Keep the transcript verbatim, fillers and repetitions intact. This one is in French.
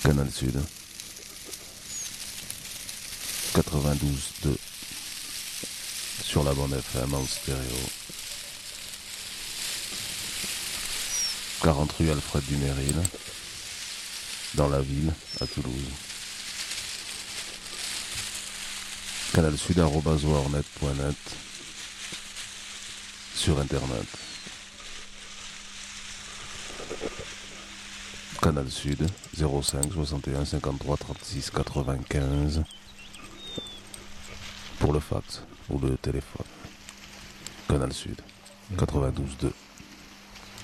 Canal Sud, quatre-vingt-douze deux, sur la bande F M en stéréo, quarante rue Alfred Duménil, dans la ville, à Toulouse. canalsud arobase warnet point net, sur internet. Canal Sud, zéro cinq soixante et un cinquante-trois trente-six quatre-vingt-quinze, pour le fax ou le téléphone. Canal Sud, quatre-vingt-douze deux.